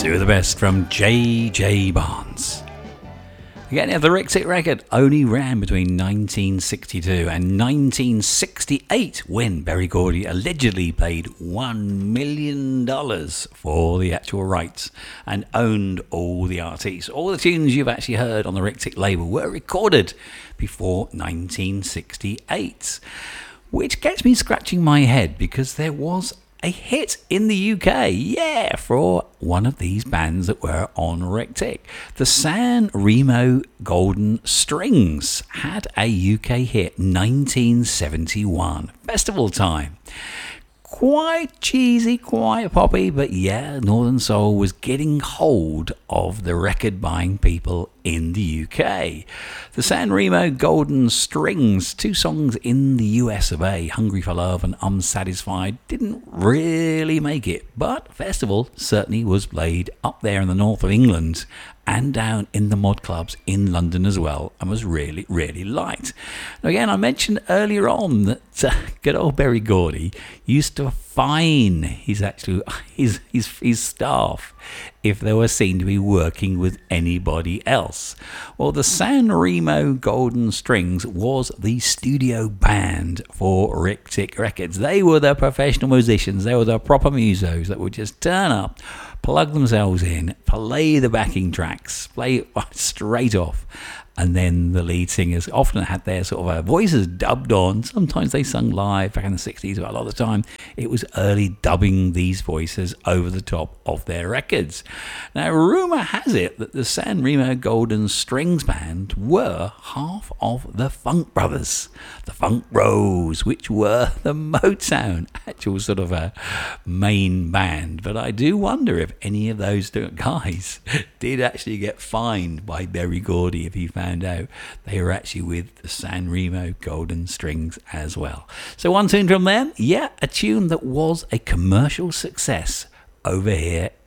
Two of the best from J.J. Barnes. Again, the Rick Tick record only ran between 1962 and 1968 when Berry Gordy allegedly paid $1 million for the actual rights and owned all the artists. All the tunes you've actually heard on the Rick Tick label were recorded before 1968, which gets me scratching my head because there was a hit in the UK, for one of these bands that were on Rick Tick. The San Remo Golden Strings had a UK hit, 1971, festival time. Quite cheesy, quite poppy, but Northern Soul was getting hold of the record buying people in the UK. The San Remo Golden Strings, two songs in the US of A, Hungry for Love and Unsatisfied, didn't really make it, but festival certainly was played up there in the north of England and down in the mod clubs in London as well, and was really, really liked. Now again, I mentioned earlier on that good old Berry Gordy used to fine his staff if they were seen to be working with anybody else. Well, the San Remo Golden Strings was the studio band for Rick Tick Records. They were the professional musicians. They were the proper musos that would just turn up, plug themselves in, play the backing tracks, play it straight off, and then the lead singers often had their sort of voices dubbed on. Sometimes they sung live back in the 60s, but a lot of the time it was early dubbing these voices over the top of their records. Now, rumour has it that the San Remo Golden Strings Band were half of the Funk Brothers, the Funk Bros, which were the Motown actual sort of a main band. But I do wonder if any of those guys did actually get fined by Berry Gordy if he found out they were actually with the San Remo Golden Strings as well. So one tune from them, a tune that was a commercial success over here